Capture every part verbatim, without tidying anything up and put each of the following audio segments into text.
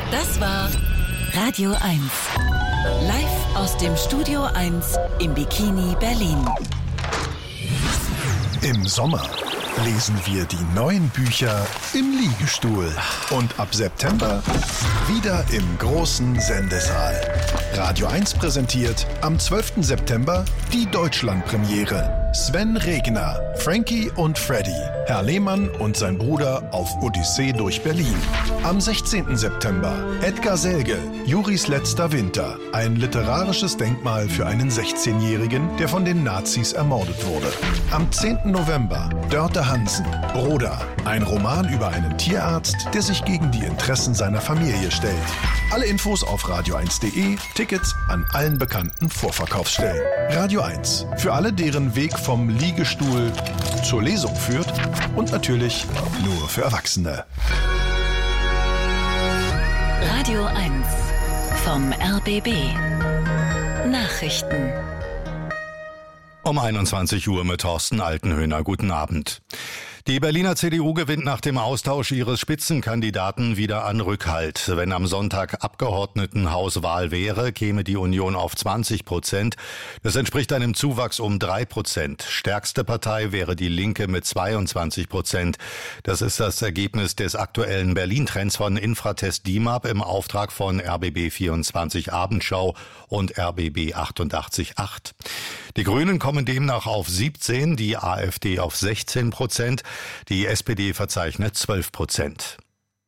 Das war Radio eins. Live aus dem Studio eins im Bikini Berlin. Im Sommer lesen wir die neuen Bücher im Liegestuhl. Und ab September wieder im großen Sendesaal. Radio eins präsentiert am zwölften September die Deutschlandpremiere. Sven Regner, Frankie und Freddy, Herr Lehmann und sein Bruder auf Odyssee durch Berlin. Am sechzehnten September Edgar Selge, Juris letzter Winter. Ein literarisches Denkmal für einen sechzehnjährigen, der von den Nazis ermordet wurde. Am zehnten November Dörte Hansen, Broda. Ein Roman über einen Tierarzt, der sich gegen die Interessen seiner Familie stellt. Alle Infos auf radio eins punkt de, Tickets an allen bekannten Vorverkaufsstellen. Radio eins, für alle, deren Weg vom Liegestuhl zur Lesung führt und natürlich nur für Erwachsene. Radio eins vom R B B. Nachrichten. Um einundzwanzig Uhr mit Thorsten Altenhöhner. Guten Abend. Die Berliner C D U gewinnt nach dem Austausch ihres Spitzenkandidaten wieder an Rückhalt. Wenn am Sonntag Abgeordnetenhauswahl wäre, käme die Union auf zwanzig Prozent. Das entspricht einem Zuwachs um drei Prozent. Stärkste Partei wäre die Linke mit zweiundzwanzig Prozent. Das ist das Ergebnis des aktuellen Berlin-Trends von Infratest D I M A P im Auftrag von R B B vierundzwanzig Abendschau und R B B achtundachtzig Komma acht. Die Grünen kommen demnach auf siebzehn, die AfD auf sechzehn Prozent. Die S P D verzeichnet zwölf Prozent.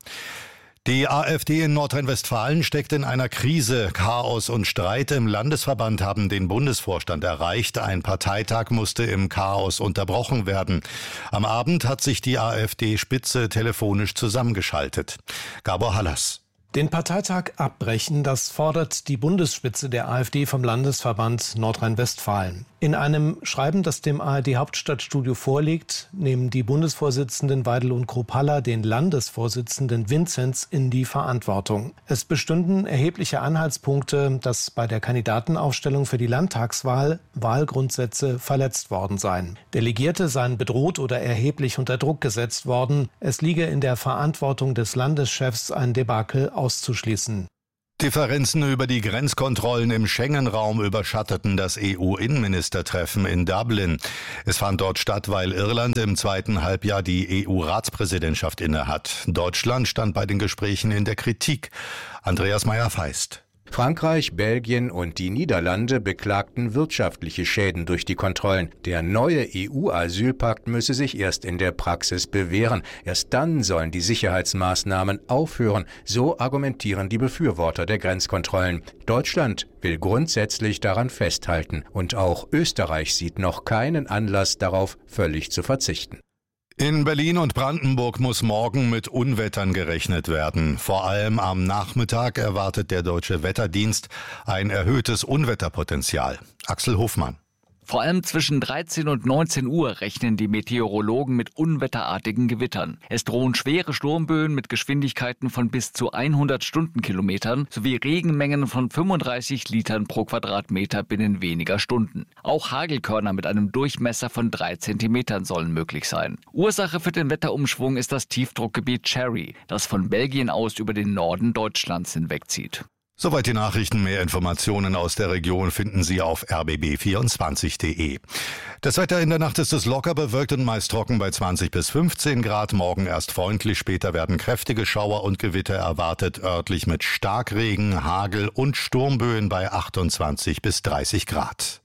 Die AfD in Nordrhein-Westfalen steckt in einer Krise. Chaos und Streit im Landesverband haben den Bundesvorstand erreicht. Ein Parteitag musste im Chaos unterbrochen werden. Am Abend hat sich die AfD-Spitze telefonisch zusammengeschaltet. Gabor Hallas. Den Parteitag abbrechen, das fordert die Bundesspitze der AfD vom Landesverband Nordrhein-Westfalen. In einem Schreiben, das dem A R D-Hauptstadtstudio vorliegt, nehmen die Bundesvorsitzenden Weidel und Kruppalla den Landesvorsitzenden Vinzenz in die Verantwortung. Es bestünden erhebliche Anhaltspunkte, dass bei der Kandidatenaufstellung für die Landtagswahl Wahlgrundsätze verletzt worden seien. Delegierte seien bedroht oder erheblich unter Druck gesetzt worden. Es liege in der Verantwortung des Landeschefs, ein Debakel auszuschließen. Differenzen über die Grenzkontrollen im Schengen-Raum überschatteten das E U-Innenministertreffen in Dublin. Es fand dort statt, weil Irland im zweiten Halbjahr die E U-Ratspräsidentschaft innehat. Deutschland stand bei den Gesprächen in der Kritik. Andreas Meyer-Feist. Frankreich, Belgien und die Niederlande beklagten wirtschaftliche Schäden durch die Kontrollen. Der neue E U-Asylpakt müsse sich erst in der Praxis bewähren. Erst dann sollen die Sicherheitsmaßnahmen aufhören. So argumentieren die Befürworter der Grenzkontrollen. Deutschland will grundsätzlich daran festhalten. Und auch Österreich sieht noch keinen Anlass darauf, völlig zu verzichten. In Berlin und Brandenburg muss morgen mit Unwettern gerechnet werden. Vor allem am Nachmittag erwartet der Deutsche Wetterdienst ein erhöhtes Unwetterpotenzial. Axel Hofmann. Vor allem zwischen dreizehn und neunzehn Uhr rechnen die Meteorologen mit unwetterartigen Gewittern. Es drohen schwere Sturmböen mit Geschwindigkeiten von bis zu hundert Stundenkilometern sowie Regenmengen von fünfunddreißig Litern pro Quadratmeter binnen weniger Stunden. Auch Hagelkörner mit einem Durchmesser von drei Zentimetern sollen möglich sein. Ursache für den Wetterumschwung ist das Tiefdruckgebiet Cherry, das von Belgien aus über den Norden Deutschlands hinwegzieht. Soweit die Nachrichten. Mehr Informationen aus der Region finden Sie auf r b b vierundzwanzig punkt de. Das Wetter in der Nacht ist es locker bewölkt und meist trocken bei zwanzig bis fünfzehn Grad. Morgen erst freundlich, später werden kräftige Schauer und Gewitter erwartet, örtlich mit Starkregen, Hagel und Sturmböen bei achtundzwanzig bis dreißig Grad.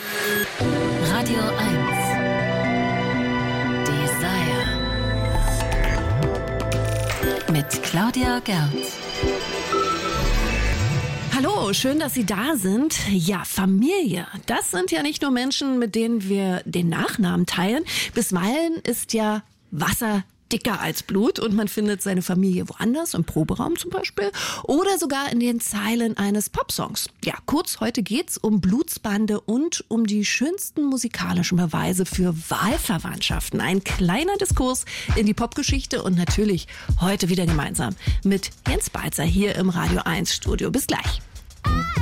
Radio eins. Desire. Mit Claudia Gerz. Hallo, schön, dass Sie da sind. Ja, Familie, das sind ja nicht nur Menschen, mit denen wir den Nachnamen teilen. Bisweilen ist ja Wasser dicker als Blut und man findet seine Familie woanders, im Proberaum zum Beispiel, oder sogar in den Zeilen eines Popsongs. Ja, kurz, heute geht's um Blutsbande und um die schönsten musikalischen Beweise für Wahlverwandtschaften. Ein kleiner Diskurs in die Popgeschichte und natürlich heute wieder gemeinsam mit Jens Balzer hier im Radio eins Studio. Bis gleich.